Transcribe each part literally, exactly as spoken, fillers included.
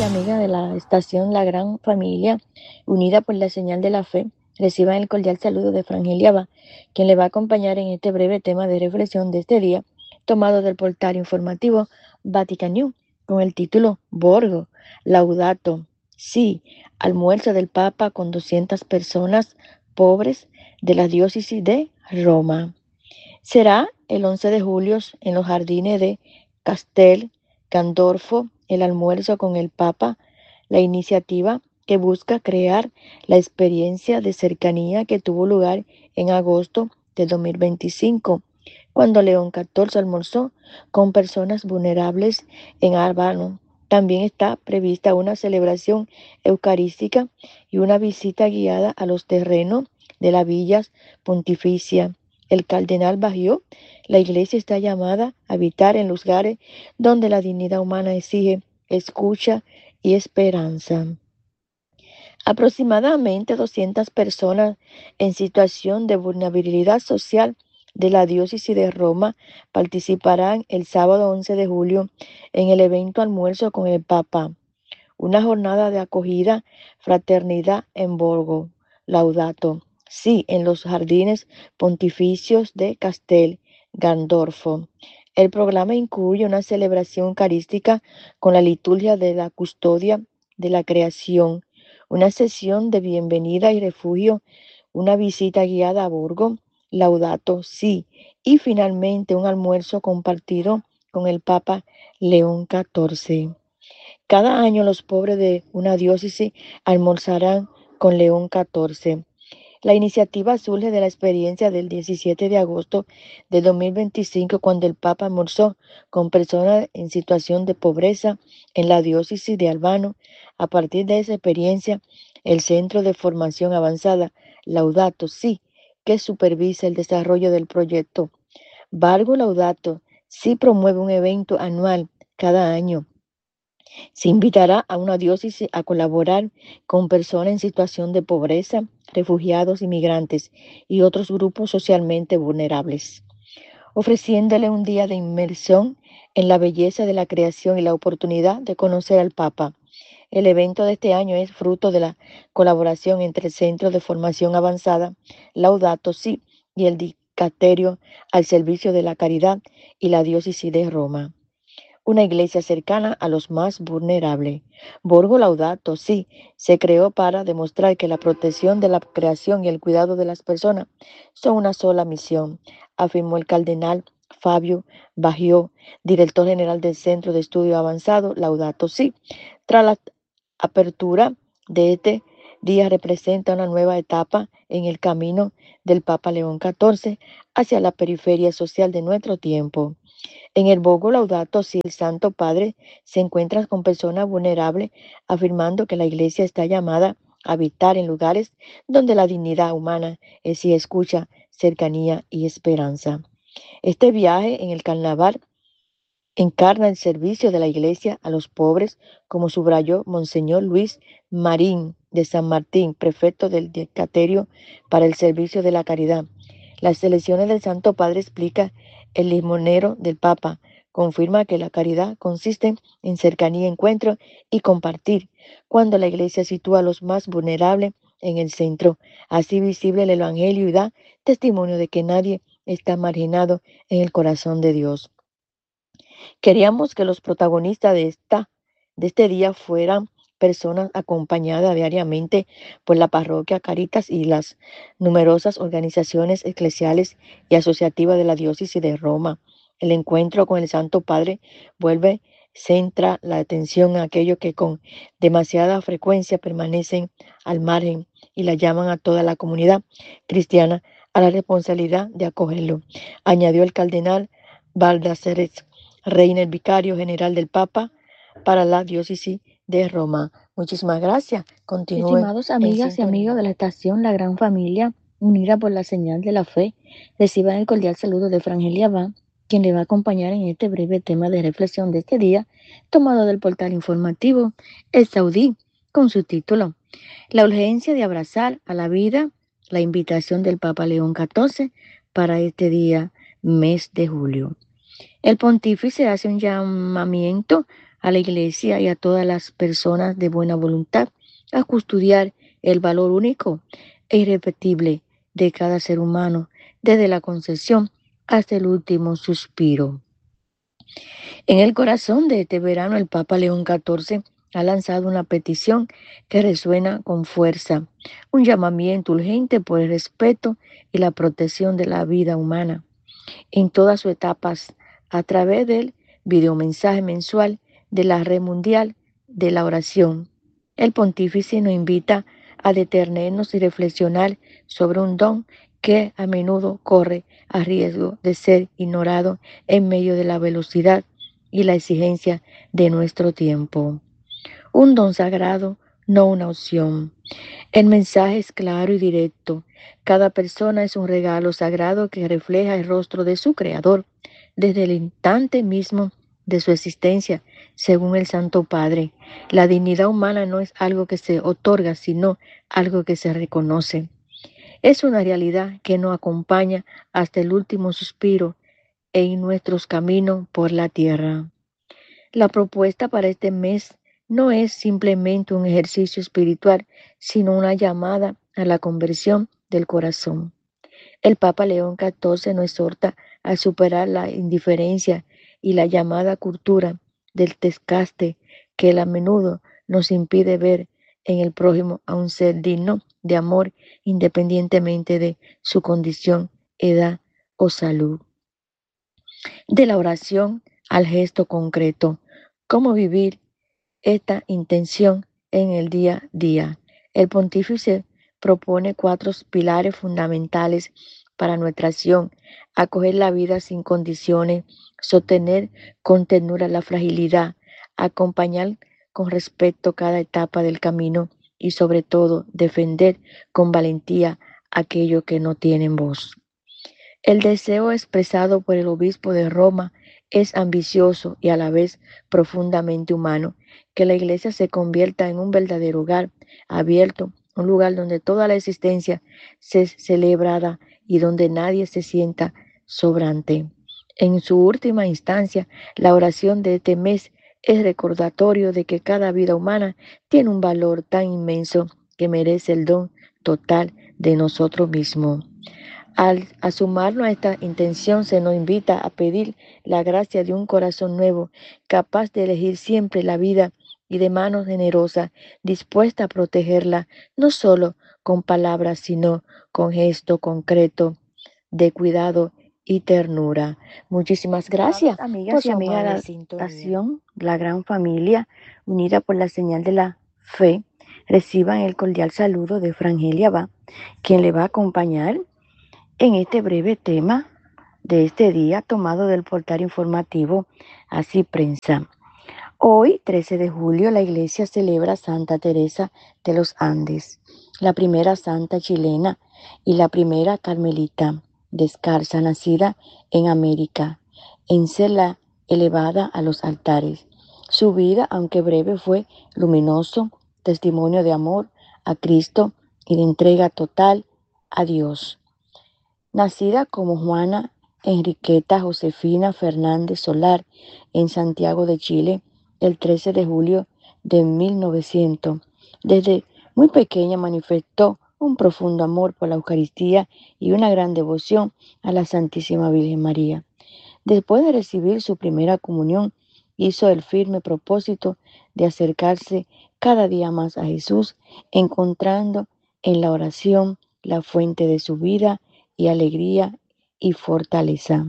amigas de la estación La Gran Familia, unida por la señal de la fe, reciban el cordial saludo de Frangelia Va, quien le va a acompañar en este breve tema de reflexión de este día, tomado del portal informativo Vatican News, con el título Borgo, Laudato, sí, almuerzo del Papa con doscientas personas pobres de la diócesis de Roma. Será el once de julio en los jardines de Castel Gandolfo el almuerzo con el Papa, la iniciativa que busca crear la experiencia de cercanía que tuvo lugar en agosto de dos mil veinticinco, cuando León catorce almorzó con personas vulnerables en Albano. También está prevista una celebración eucarística y una visita guiada a los terrenos de la Villa Pontificia. El cardenal Baggio, la iglesia está llamada a habitar en lugares donde la dignidad humana exige escucha y esperanza. Aproximadamente doscientas personas en situación de vulnerabilidad social de la diócesis de Roma participarán el sábado once de julio en el evento Almuerzo con el Papa, una jornada de acogida, fraternidad en Borgo, Laudato, sí, en los jardines pontificios de Castel Gandolfo. El programa incluye una celebración eucarística con la liturgia de la custodia de la creación, una sesión de bienvenida y refugio, una visita guiada a Borgo, Laudato sí, y finalmente un almuerzo compartido con el Papa León catorce. Cada año los pobres de una diócesis almorzarán con León catorce. La iniciativa surge de la experiencia del diecisiete de agosto de dos mil veinticinco, cuando el Papa almorzó con personas en situación de pobreza en la diócesis de Albano. A partir de esa experiencia, el Centro de Formación Avanzada Laudato Si, que supervisa el desarrollo del proyecto Borgo Laudato Si, promueve un evento anual cada año. Se invitará a una diócesis a colaborar con personas en situación de pobreza, refugiados, inmigrantes y otros grupos socialmente vulnerables, ofreciéndole un día de inmersión en la belleza de la creación y la oportunidad de conocer al Papa. El evento de este año es fruto de la colaboración entre el Centro de Formación Avanzada Laudato Si y el Dicasterio al Servicio de la Caridad y la Diócesis de Roma, una iglesia cercana a los más vulnerables. Borgo Laudato Si se creó para demostrar que la protección de la creación y el cuidado de las personas son una sola misión, afirmó el cardenal Fabio Baggio, director general del Centro de Estudio Avanzado Laudato Si. Tras la apertura de este día representa una nueva etapa en el camino del Papa León catorce hacia la periferia social de nuestro tiempo. En el Borgo Laudato Si, el Santo Padre se encuentra con personas vulnerables, afirmando que la Iglesia está llamada a habitar en lugares donde la dignidad humana exige escucha, cercanía y esperanza. Este viaje en el carnaval encarna el servicio de la Iglesia a los pobres, como subrayó Monseñor Luis Marín de San Martín, prefecto del Dicasterio para el Servicio de la Caridad. Las elecciones del Santo Padre explica el limonero del Papa. Confirma que la caridad consiste en cercanía, encuentro y compartir, cuando la Iglesia sitúa a los más vulnerables en el centro. Así visible el Evangelio y da testimonio de que nadie está marginado en el corazón de Dios. Queríamos que los protagonistas de, esta, de este día fueran personas acompañadas diariamente por la parroquia Caritas y las numerosas organizaciones eclesiales y asociativas de la diócesis de Roma. El encuentro con el Santo Padre vuelve, centra la atención a aquellos que con demasiada frecuencia permanecen al margen y la llaman a toda la comunidad cristiana a la responsabilidad de acogerlo, añadió el cardenal Baldassarre Reina, el vicario general del Papa para la diócesis de Roma. Muchísimas gracias. Continúen. Estimados amigas y amigos de la estación La Gran Familia, unida por la señal de la fe, reciban el cordial saludo de Frangelia Va, quien le va a acompañar en este breve tema de reflexión de este día, tomado del portal informativo El Saudí, con su título La urgencia de abrazar a la vida, la invitación del Papa León catorce para este día, mes de julio. El pontífice hace un llamamiento a la Iglesia y a todas las personas de buena voluntad a custodiar el valor único e irrepetible de cada ser humano, desde la concepción hasta el último suspiro. En el corazón de este verano, el Papa León catorce ha lanzado una petición que resuena con fuerza, un llamamiento urgente por el respeto y la protección de la vida humana en todas sus etapas, a través del videomensaje mensual de la Red Mundial de la Oración. El pontífice nos invita a detenernos y reflexionar sobre un don que a menudo corre a riesgo de ser ignorado en medio de la velocidad y la exigencia de nuestro tiempo. Un don sagrado, no una opción. El mensaje es claro y directo. Cada persona es un regalo sagrado que refleja el rostro de su Creador desde el instante mismo de su existencia, según el Santo Padre. La dignidad humana no es algo que se otorga, sino algo que se reconoce. Es una realidad que nos acompaña hasta el último suspiro en nuestros caminos por la tierra. La propuesta para este mes no es simplemente un ejercicio espiritual, sino una llamada a la conversión del corazón. El Papa León catorce nos exhorta a superar la indiferencia y la llamada cultura del desgaste que a menudo nos impide ver en el prójimo a un ser digno de amor independientemente de su condición, edad o salud. De la oración al gesto concreto. ¿Cómo vivir esta intención en el día a día? El pontífice propone cuatro pilares fundamentales para nuestra acción: acoger la vida sin condiciones, sostener con ternura la fragilidad, acompañar con respeto cada etapa del camino y sobre todo defender con valentía aquello que no tienen voz. El deseo expresado por el obispo de Roma es ambicioso y a la vez profundamente humano, que la iglesia se convierta en un verdadero hogar abierto, un lugar donde toda la existencia sea celebrada y donde nadie se sienta sobrante. En su última instancia, la oración de este mes es recordatorio de que cada vida humana tiene un valor tan inmenso que merece el don total de nosotros mismos. Al sumarnos a esta intención, se nos invita a pedir la gracia de un corazón nuevo, capaz de elegir siempre la vida y de manos generosas, dispuesta a protegerla, no solo con palabras, sino con gesto concreto de cuidado y ternura. Muchísimas gracias, amigas y amigas de la sintonía. La gran familia, unida por la señal de la fe, reciban el cordial saludo de Frangelia Va, quien le va a acompañar en este breve tema de este día tomado del portal informativo Así Prensa. Hoy, trece de julio, la iglesia celebra a Santa Teresa de los Andes, la primera santa chilena y la primera carmelita descalza nacida en América, en ser la elevada a los altares. Su vida, aunque breve, fue luminoso, testimonio de amor a Cristo y de entrega total a Dios. Nacida como Juana Enriqueta Josefina Fernández Solar en Santiago de Chile el trece de julio de mil novecientos, desde muy pequeña manifestó un profundo amor por la Eucaristía y una gran devoción a la Santísima Virgen María. Después de recibir su primera comunión, hizo el firme propósito de acercarse cada día más a Jesús, encontrando en la oración la fuente de su vida y alegría y fortaleza.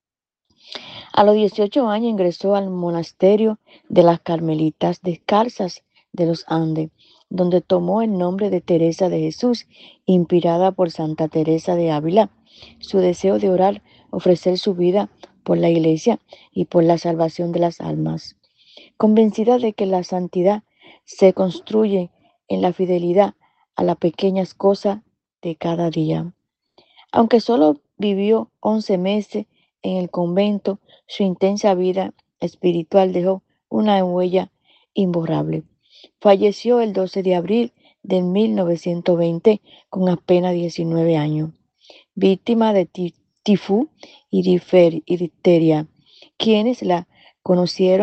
A los dieciocho años ingresó al monasterio de las Carmelitas Descalzas de los Andes, donde tomó el nombre de Teresa de Jesús, inspirada por Santa Teresa de Ávila. Su deseo de orar, ofrecer su vida por la iglesia y por la salvación de las almas. Convencida de que la santidad se construye en la fidelidad a las pequeñas cosas de cada día. Aunque solo vivió once meses en el convento, su intensa vida espiritual dejó una huella imborrable. Falleció el doce de abril de mil novecientos veinte con apenas diecinueve años, víctima de tifus y difteria. Quienes la conocieron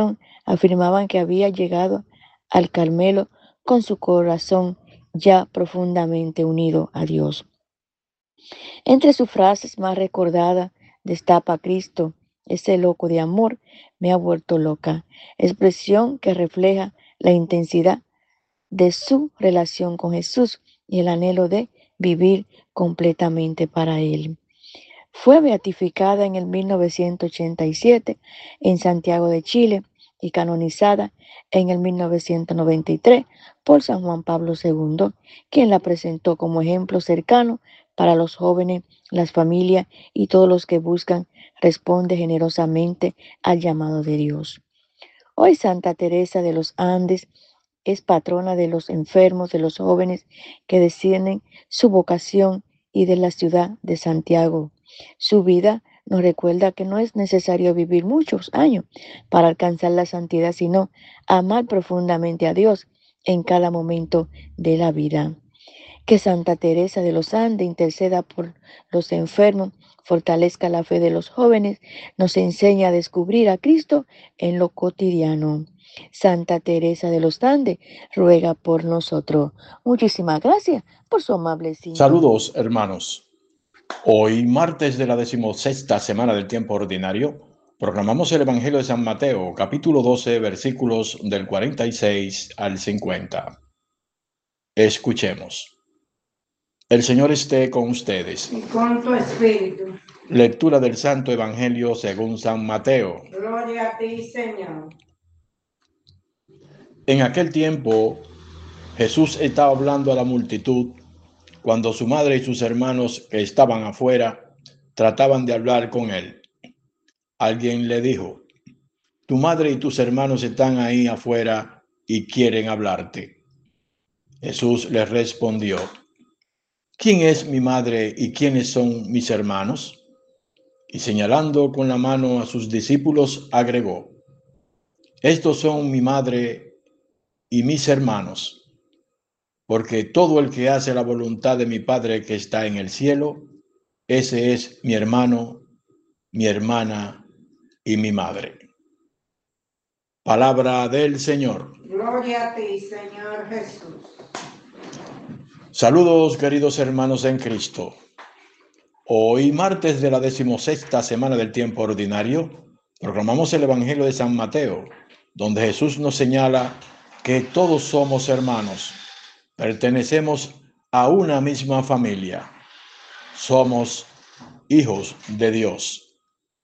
afirmaban que había llegado al Carmelo con su corazón ya profundamente unido a Dios. Entre sus frases más recordadas destapa Cristo, ese loco de amor me ha vuelto loca, expresión que refleja la intensidad de su relación con Jesús y el anhelo de vivir completamente para Él. Fue beatificada en el mil novecientos ochenta y siete en Santiago de Chile y canonizada en el mil novecientos noventa y tres por San Juan Pablo segundo, quien la presentó como ejemplo cercano para los jóvenes, las familias y todos los que buscan responder generosamente al llamado de Dios. Hoy Santa Teresa de los Andes es patrona de los enfermos, de los jóvenes que deciden su vocación y de la ciudad de Santiago. Su vida nos recuerda que no es necesario vivir muchos años para alcanzar la santidad, sino amar profundamente a Dios en cada momento de la vida. Que Santa Teresa de los Andes interceda por los enfermos, fortalezca la fe de los jóvenes, nos enseña a descubrir a Cristo en lo cotidiano. Santa Teresa de los Andes ruega por nosotros. Muchísimas gracias por su amable sintonía. Saludos, hermanos. Hoy, martes de la decimosexta semana del tiempo ordinario, proclamamos el Evangelio de San Mateo, capítulo doce, versículos del cuarenta y seis al cincuenta. Escuchemos. El Señor esté con ustedes. Y con tu espíritu. Lectura del Santo Evangelio según San Mateo. Gloria a ti, Señor. En aquel tiempo, Jesús estaba hablando a la multitud cuando su madre y sus hermanos que estaban afuera trataban de hablar con él. Alguien le dijo: tu madre y tus hermanos están ahí afuera y quieren hablarte. Jesús les respondió: ¿quién es mi madre y quiénes son mis hermanos? Y señalando con la mano a sus discípulos, agregó: estos son mi madre y mis hermanos. Porque todo el que hace la voluntad de mi Padre que está en el cielo, ese es mi hermano, mi hermana y mi madre. Palabra del Señor. Gloria a ti, Señor Jesús. Saludos, queridos hermanos en Cristo. Hoy, martes de la decimosexta semana del tiempo ordinario, proclamamos el Evangelio de San Mateo, donde Jesús nos señala que todos somos hermanos. Pertenecemos a una misma familia. Somos hijos de Dios.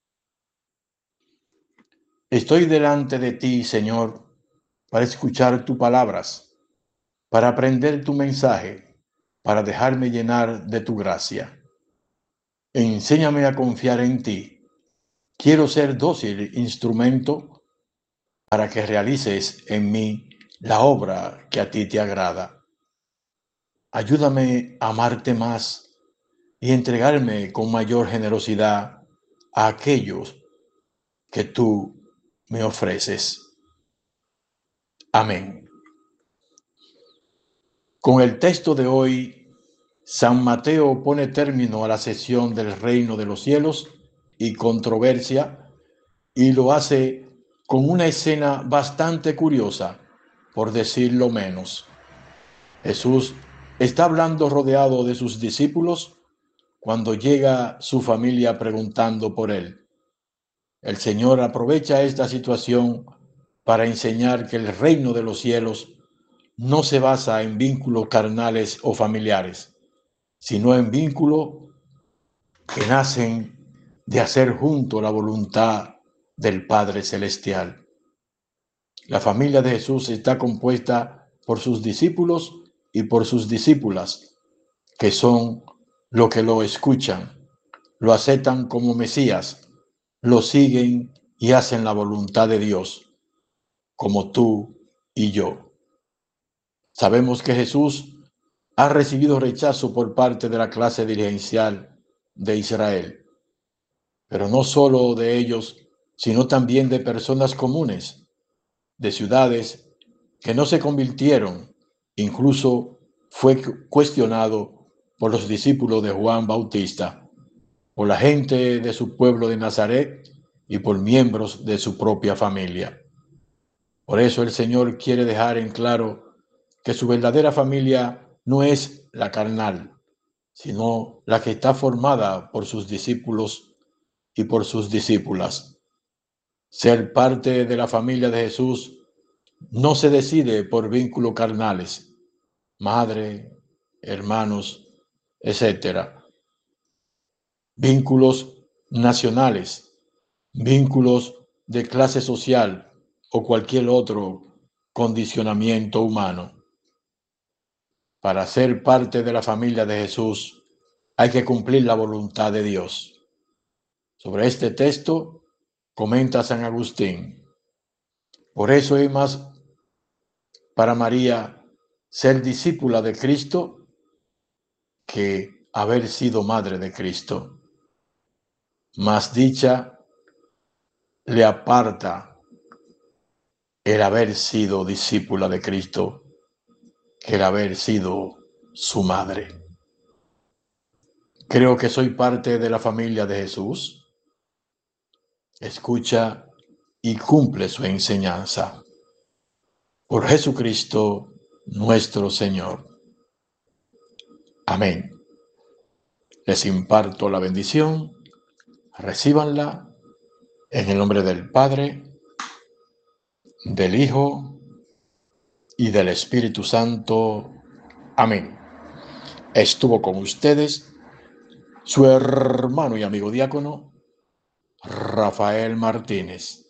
Estoy delante de ti, Señor, para escuchar tus palabras, para aprender tu mensaje, para dejarme llenar de tu gracia. Enséñame a confiar en ti. Quiero ser dócil instrumento para que realices en mí la obra que a ti te agrada. Ayúdame a amarte más y entregarme con mayor generosidad a aquellos que tú me ofreces. Amén. Con el texto de hoy, San Mateo pone término a la sesión del reino de los cielos y controversia, y lo hace con una escena bastante curiosa, por decirlo menos. Jesús está hablando rodeado de sus discípulos cuando llega su familia preguntando por él. El Señor aprovecha esta situación para enseñar que el reino de los cielos no se basa en vínculos carnales o familiares, sino en vínculos que nacen de hacer junto la voluntad del Padre Celestial. La familia de Jesús está compuesta por sus discípulos y por sus discípulas, que son los que lo escuchan, lo aceptan como Mesías, lo siguen y hacen la voluntad de Dios, como tú y yo. Sabemos que Jesús ha recibido rechazo por parte de la clase dirigencial de Israel, pero no solo de ellos, sino también de personas comunes, de ciudades que no se convirtieron. Incluso fue cuestionado por los discípulos de Juan Bautista, por la gente de su pueblo de Nazaret y por miembros de su propia familia. Por eso el Señor quiere dejar en claro que su verdadera familia no es la carnal, sino la que está formada por sus discípulos y por sus discípulas. Ser parte de la familia de Jesús no se decide por vínculos carnales, madre, hermanos, etcétera. Vínculos nacionales, vínculos de clase social o cualquier otro condicionamiento humano. Para ser parte de la familia de Jesús hay que cumplir la voluntad de Dios. Sobre este texto comenta San Agustín: por eso es más para María ser discípula de Cristo que haber sido madre de Cristo. Más dicha le aparta el haber sido discípula de Cristo que el haber sido su madre. Creo que soy parte de la familia de Jesús. Escucha y cumple su enseñanza. Por Jesucristo nuestro Señor. Amén. Les imparto la bendición. Recíbanla en el nombre del Padre, del Hijo y del Espíritu Santo. Amén. Estuvo con ustedes su hermano y amigo diácono Rafael Martínez.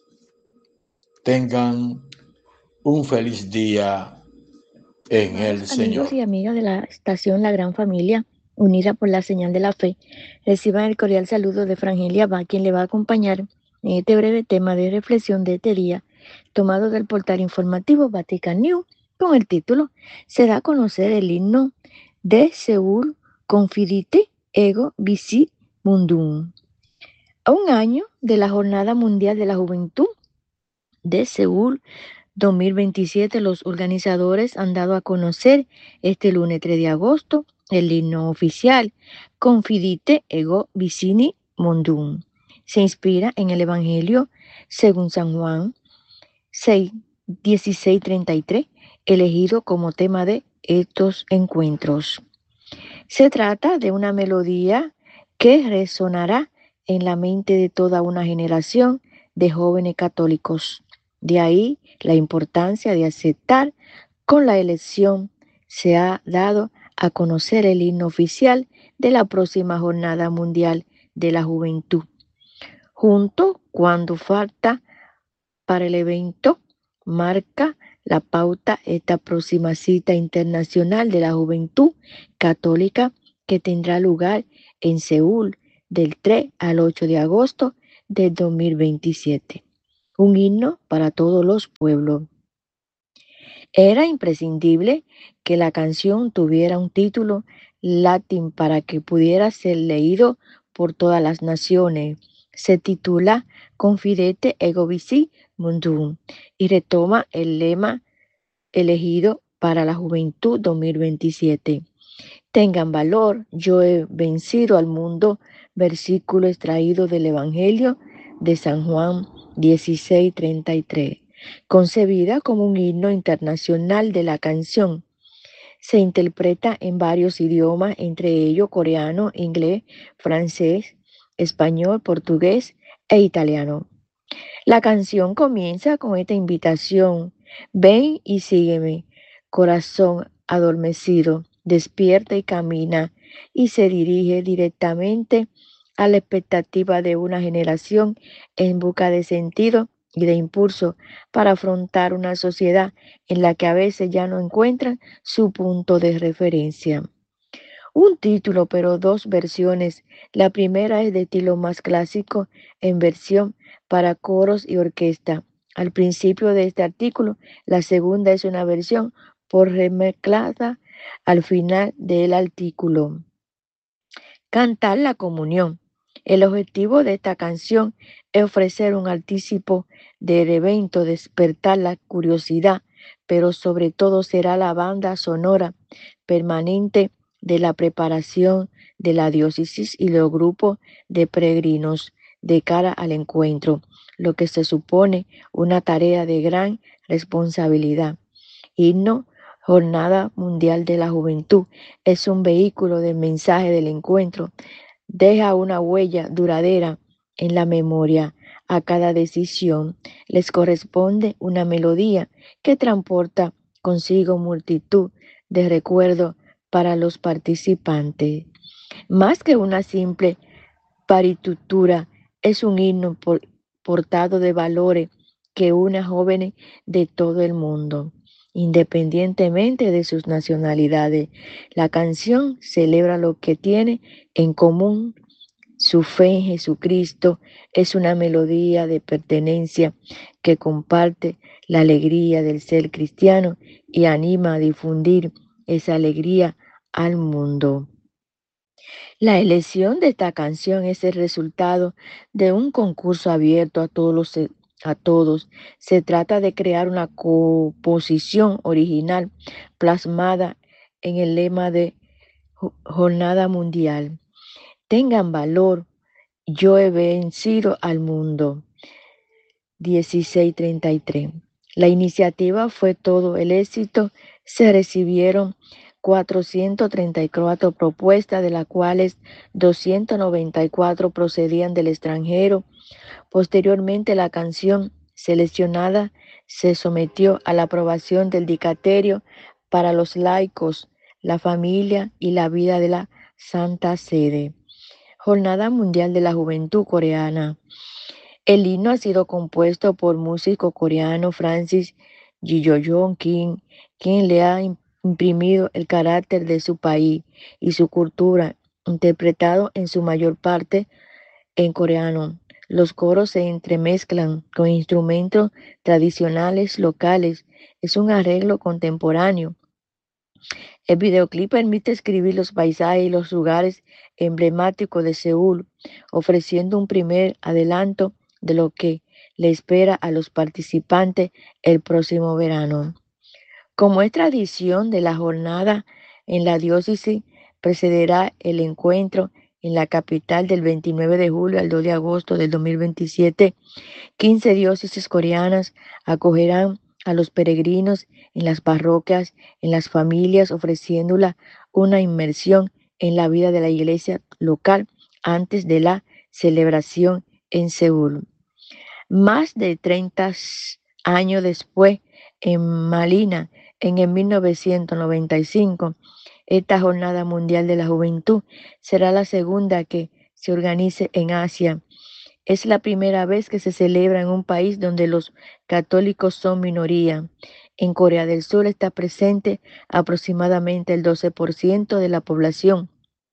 Tengan un feliz día en el Señor. Amigos y amigas de la estación La Gran Familia, unida por la señal de la fe, reciban el cordial saludo de Frangelia Abad, quien le va a acompañar en este breve tema de reflexión de este día, tomado del portal informativo Vatican News, con el título "Se da a conocer el himno de Seul Confidite Ego Vici Mundum". A un año de la Jornada Mundial de la Juventud de Seúl dos mil veintisiete, los organizadores han dado a conocer este lunes tres de agosto el himno oficial Confidite Ego Vicini Mundum. Se inspira en el Evangelio según San Juan seis, dieciséis, treinta y tres, elegido como tema de estos encuentros. Se trata de una melodía que resonará en la mente de toda una generación de jóvenes católicos. De ahí la importancia de aceptar con la elección se ha dado a conocer el himno oficial de la próxima Jornada Mundial de la Juventud. Junto, cuando falta para el evento, marca la pauta esta próxima cita internacional de la juventud católica que tendrá lugar en Seúl del tres al ocho de agosto de dos mil veintisiete. Un himno para todos los pueblos. Era imprescindible que la canción tuviera un título latín para que pudiera ser leído por todas las naciones. Se titula Confidete Ego Vici Mundum y retoma el lema elegido para la juventud dos mil veintisiete. Tengan valor, yo he vencido al mundo, versículo extraído del Evangelio de San Juan dieciséis, treinta y tres. Concebida como un himno internacional de la canción, se interpreta en varios idiomas, entre ellos coreano, inglés, francés, español, portugués e italiano. La canción comienza con esta invitación: ven y sígueme, corazón adormecido, despierta y camina, y se dirige directamente a la expectativa de una generación en busca de sentido y de impulso para afrontar una sociedad en la que a veces ya no encuentran su punto de referencia. Un título, pero dos versiones. La primera es de estilo más clásico, en versión para coros y orquesta. Al principio de este artículo, la segunda es una versión por remezclada al final del artículo. Cantar la comunión. El objetivo de esta canción es ofrecer un anticipo del evento, despertar la curiosidad, pero sobre todo será la banda sonora permanente de la preparación de la diócesis y los grupos de peregrinos de cara al encuentro. lo que se supone una tarea de gran responsabilidad. Himno, Jornada Mundial de la Juventud, es un vehículo del mensaje del encuentro. Deja una huella duradera en la memoria. A cada decisión les corresponde una melodía que transporta consigo multitud de recuerdos para los participantes. Más que una simple partitura, es un himno por- portado de valores que une a jóvenes de todo el mundo, independientemente de sus nacionalidades. La canción celebra lo que tiene en común. Su fe en Jesucristo es una melodía de pertenencia que comparte la alegría del ser cristiano y anima a difundir esa alegría al mundo. La elección de esta canción es el resultado de un concurso abierto a todos los, a todos. Se trata de crear una composición original plasmada en el lema de Jornada Mundial. Tengan valor, yo he vencido al mundo. dieciséis treinta y tres. La iniciativa fue todo el éxito. Se recibieron cuatrocientas treinta y cuatro propuestas, de las cuales doscientas noventa y cuatro procedían del extranjero. Posteriormente, la canción seleccionada se sometió a la aprobación del Dicasterio para los laicos, la familia y la vida de la Santa Sede. Jornada Mundial de la Juventud Coreana. El himno ha sido compuesto por músico coreano Francis Ji-yeon Kim, quien le ha imprimido el carácter de su país y su cultura, interpretado en su mayor parte en coreano. Los coros se entremezclan con instrumentos tradicionales locales. Es un arreglo contemporáneo. El videoclip permite escribir los paisajes y los lugares emblemáticos de Seúl, ofreciendo un primer adelanto de lo que le espera a los participantes el próximo verano. Como es tradición de la jornada en la diócesis, precederá el encuentro en la capital del veintinueve de julio al dos de agosto del dos mil veintisiete. quince diócesis coreanas acogerán a los peregrinos en las parroquias, en las familias, ofreciéndola una inmersión en la vida de la iglesia local antes de la celebración en Seúl. Más de treinta años después, en Malina, en el mil novecientos noventa y cinco, esta Jornada Mundial de la Juventud será la segunda que se organice en Asia. Es la primera vez que se celebra en un país donde los católicos son minoría. En Corea del Sur está presente aproximadamente el doce por ciento de la población,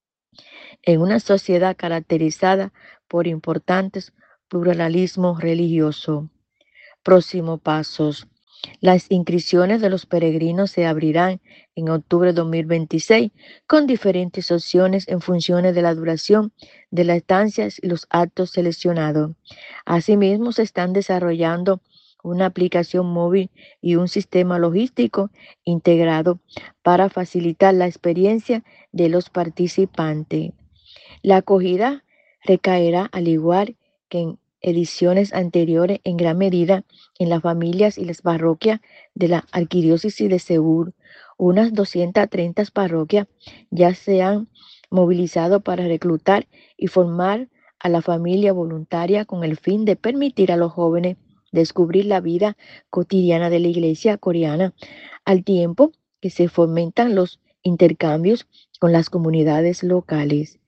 en una sociedad caracterizada por importantes pluralismo religioso. Próximos pasos. Las inscripciones de los peregrinos se abrirán en octubre de dos mil veintiséis con diferentes opciones en función de la duración de las estancias y los actos seleccionados. Asimismo, se están desarrollando una aplicación móvil y un sistema logístico integrado para facilitar la experiencia de los participantes. La acogida recaerá, al igual que en ediciones anteriores, en gran medida en las familias y las parroquias de la Arquidiócesis de Seúl. Unas doscientas treinta parroquias ya se han movilizado para reclutar y formar a la familia voluntaria con el fin de permitir a los jóvenes descubrir la vida cotidiana de la iglesia coreana, al tiempo que se fomentan los intercambios con las comunidades locales.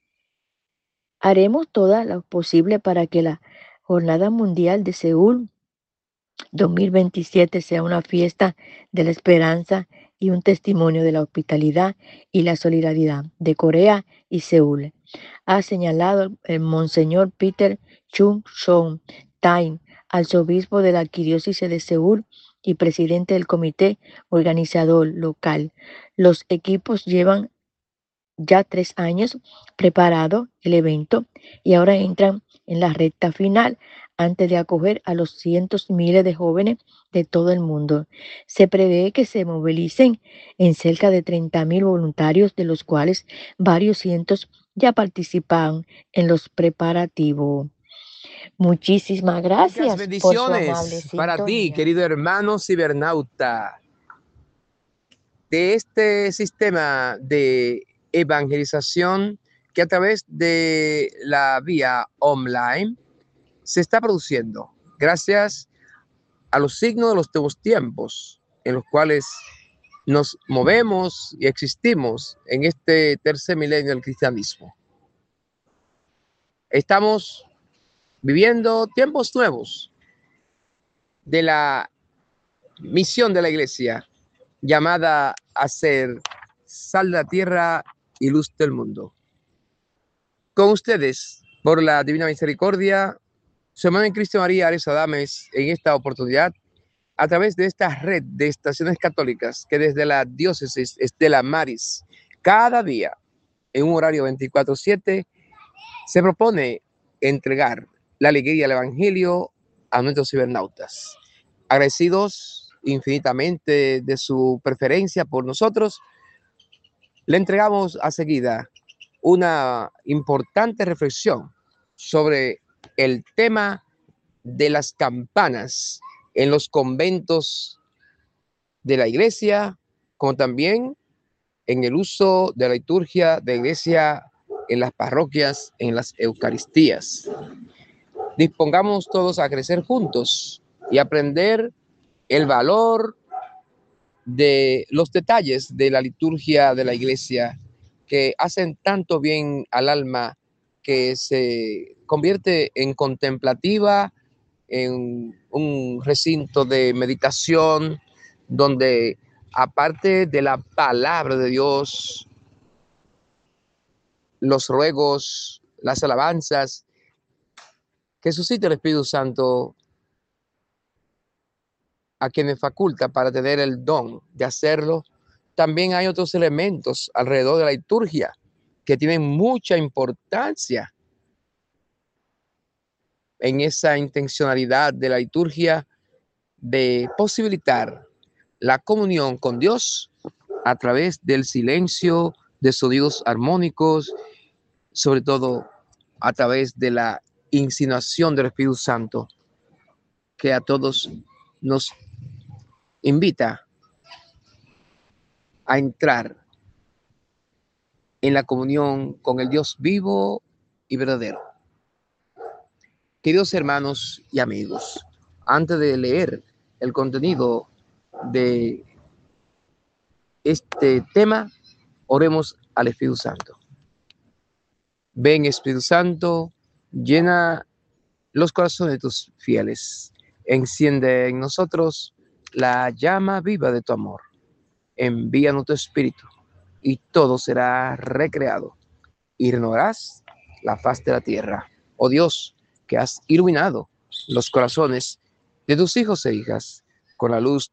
Haremos todo lo posible para que la Jornada Mundial de Seúl dos mil veintisiete sea una fiesta de la esperanza y un testimonio de la hospitalidad y la solidaridad de Corea y Seúl, ha señalado el monseñor Peter Chung-Song Tae, arzobispo de la Arquidiócesis de Seúl y presidente del comité organizador local. Los equipos llevan ya tres años preparado el evento y ahora entran en la recta final antes de acoger a los cientos miles de jóvenes de todo el mundo. Se prevé que se movilicen en cerca de treinta mil voluntarios, de los cuales varios cientos ya participan en los preparativos. Muchísimas Muchas gracias por su amable bendiciones para ti, sintonía. querido hermano cibernauta, de este sistema de evangelización que a través de la vía online se está produciendo gracias a los signos de los nuevos tiempos en los cuales nos movemos y existimos en este tercer milenio del cristianismo. Estamos viviendo tiempos nuevos de la misión de la iglesia llamada a ser sal de la tierra y luz del mundo. Con ustedes, por la divina misericordia, su hermano en Cristo María Ares Adames, en esta oportunidad, a través de esta red de estaciones católicas que desde la diócesis Estela Maris, cada día, en un horario veinticuatro siete, se propone entregar la alegría del Evangelio a nuestros cibernautas. Agradecidos infinitamente de su preferencia por nosotros, le entregamos a seguida una importante reflexión sobre el tema de las campanas en los conventos de la iglesia, como también en el uso de la liturgia de la iglesia en las parroquias, en las eucaristías. Dispongamos todos a crecer juntos y aprender el valor de los detalles de la liturgia de la iglesia que hacen tanto bien al alma, que se convierte en contemplativa, en un recinto de meditación donde, aparte de la palabra de Dios, los ruegos, las alabanzas que suscita el Espíritu Santo a quienes faculta para tener el don de hacerlo, también hay otros elementos alrededor de la liturgia que tienen mucha importancia en esa intencionalidad de la liturgia de posibilitar la comunión con Dios a través del silencio, de sonidos armónicos, sobre todo a través de la insinuación del Espíritu Santo, que a todos nos invita a entrar en la comunión con el Dios vivo y verdadero. Queridos hermanos y amigos, antes de leer el contenido de este tema, oremos al Espíritu Santo. Ven, Espíritu Santo, llena los corazones de tus fieles. Enciende en nosotros la llama viva de tu amor. Envíanos tu Espíritu y todo será recreado y renovarás la faz de la tierra. Oh Dios, que has iluminado los corazones de tus hijos e hijas con la luz